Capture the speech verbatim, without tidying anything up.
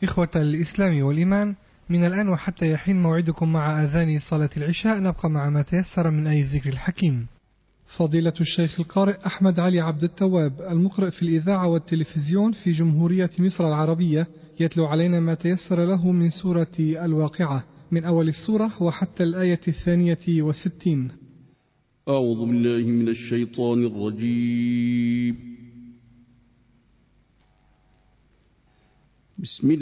إخوة الإسلام والإيمان، من الآن وحتى يحين موعدكم مع أذان صلاة العشاء، نبقى مع ما تيسر من آي الذكر الحكيم. فضيلة الشيخ القارئ أحمد علي عبد التواب، المقرئ في الإذاعة والتلفزيون في جمهورية مصر العربية، يتلو علينا ما تيسر له من سورة الواقعة من أول السورة وحتى الآية الثانية والستين. أعوذ بالله من الشيطان الرجيم. بسم